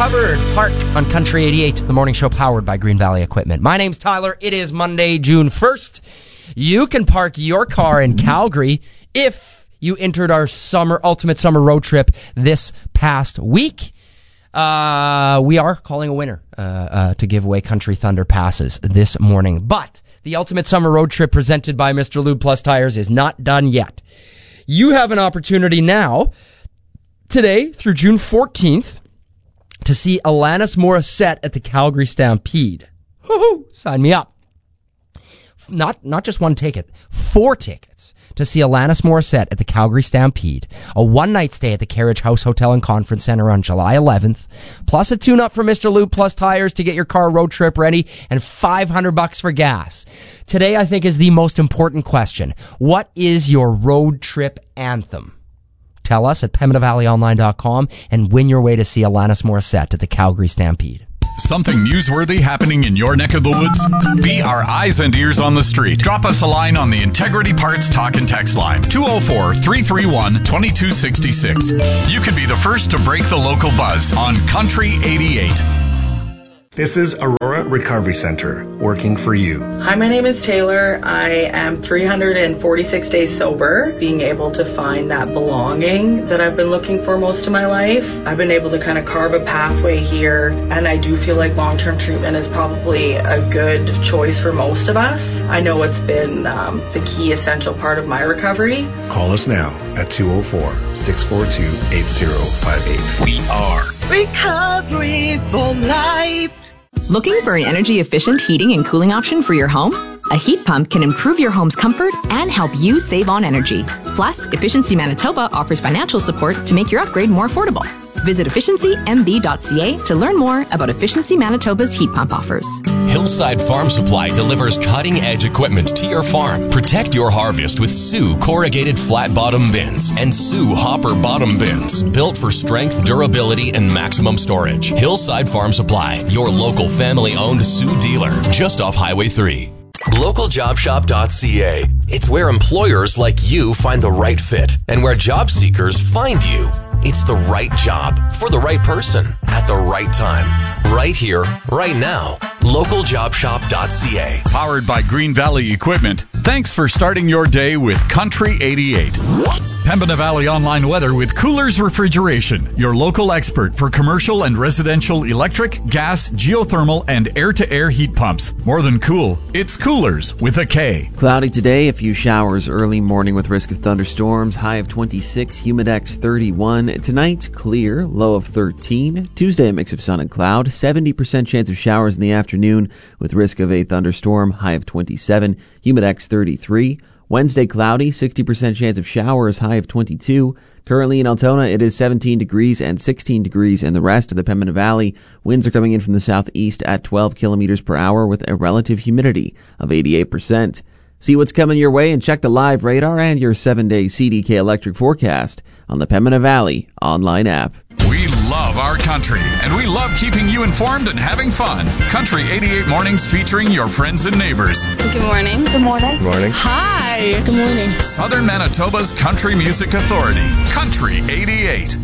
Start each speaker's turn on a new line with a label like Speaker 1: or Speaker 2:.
Speaker 1: Covered Park on Country 88, the morning show powered by Green Valley Equipment. My name's Tyler. It is Monday, June 1st. You can park your car in Calgary if you entered our ultimate summer road trip this past week. We are calling a winner to give away Country Thunder passes this morning. But the ultimate summer road trip presented by Mr. Lube Plus Tires is not done yet. You have an opportunity now, today through June 14th, to see Alanis Morissette at the Calgary Stampede. Woo-hoo, sign me up. Not just one ticket, 4 tickets to see Alanis Morissette at the Calgary Stampede. A one-night stay at the Carriage House Hotel and Conference Center on July 11th, plus a tune-up for Mr. Lube Plus Tires to get your car road trip ready, and $500 for gas. Today, I think, is the most important question. What is your road trip anthem? Tell us at PembinaValleyOnline.com and win your way to see Alanis Morissette at the Calgary Stampede.
Speaker 2: Something newsworthy happening in your neck of the woods? Be our eyes and ears on the street. Drop us a line on the Integrity Parts Talk and Text line, 204-331-2266. You could be the first to break the local buzz on Country 88.
Speaker 3: This is Aurora Recovery Center, working for you.
Speaker 4: Hi, my name is Taylor. I am 346 days sober, being able to find that belonging that I've been looking for most of my life. I've been able to kind of carve a pathway here, and I do feel like long-term treatment is probably a good choice for most of us. I know it's been the key essential part of my recovery.
Speaker 3: Call us now at 204-642-8058. We are
Speaker 5: Recovery for Life.
Speaker 6: Looking for an energy-efficient heating and cooling option for your home? A heat pump can improve your home's comfort and help you save on energy. Plus, Efficiency Manitoba offers financial support to make your upgrade more affordable. Visit efficiencymb.ca to learn more about Efficiency Manitoba's heat pump offers.
Speaker 7: Hillside Farm Supply delivers cutting-edge equipment to your farm. Protect your harvest with Sioux corrugated flat bottom bins and Sioux hopper bottom bins, built for strength, durability, and maximum storage. Hillside Farm Supply, your local family-owned Sioux dealer, just off Highway 3. LocalJobShop.ca. It's where employers like you find the right fit and where job seekers find you. It's the right job for the right person at the right time. Right here, right now. LocalJobShop.ca.
Speaker 2: Powered by Green Valley Equipment. Thanks for starting your day with Country 88. Pembina Valley Online Weather with Coolers Refrigeration, your local expert for commercial and residential electric, gas, geothermal, and air-to-air heat pumps. More than cool, it's Coolers with a K.
Speaker 8: Cloudy today, a few showers early morning with risk of thunderstorms, high of 26, humidex 31. Tonight, clear, low of 13. Tuesday, a mix of sun and cloud, 70% chance of showers in the afternoon with risk of a thunderstorm, high of 27, humidex 33. Wednesday, cloudy, 60% chance of showers, high of 22. Currently in Altona, it is 17 degrees and 16 degrees in the rest of the Pembina Valley. Winds are coming in from the southeast at 12 kilometers per hour with a relative humidity of 88%. See what's coming your way and check the live radar and your 7-day CDK electric forecast on the Pembina Valley online app.
Speaker 2: We love our country, and we love keeping you informed and having fun. Country 88 Mornings featuring your friends and neighbors.
Speaker 9: Good morning.
Speaker 5: Good morning.
Speaker 3: Good morning.
Speaker 9: Hi.
Speaker 5: Good morning.
Speaker 2: Southern Manitoba's Country Music Authority. Country 88.